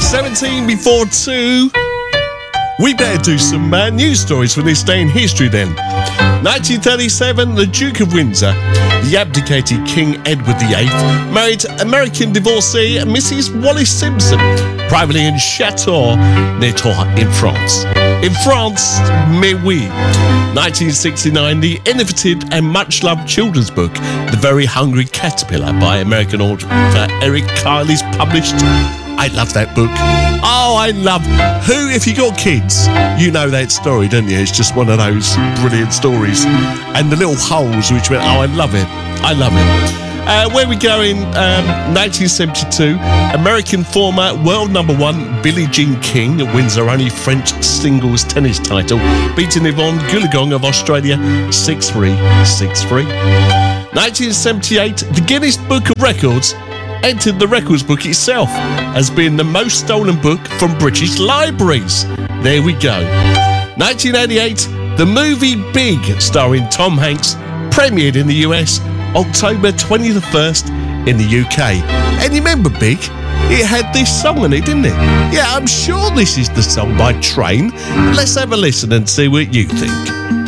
17 before 2. We better do some news stories for this day in history then. 1937, the Duke of Windsor, the abdicated King Edward VIII, married American divorcee Mrs. Wallis Simpson, privately in Château near Tours in France. In France, mais oui. 1969, the innovative and much-loved children's book, The Very Hungry Caterpillar by American author Eric Kyle is published. I love that book. Oh, I love Who, if you got kids, you know that story, don't you? It's just one of those brilliant stories. And the little holes which went, oh, I love it. I love it. Where we go in 1972, American former world number one Billie Jean King wins her only French singles tennis title, beating Yvonne Goolagong of Australia 6-3, 6-3. 1978, the Guinness Book of Records entered the records book itself as being the most stolen book from British libraries. There we go. 1988, the movie Big, starring Tom Hanks, premiered in the US October 21st in the UK. And you remember Big? It had this song in it, didn't it? Yeah, I'm sure this is the song by Train. Let's have a listen and see what you think.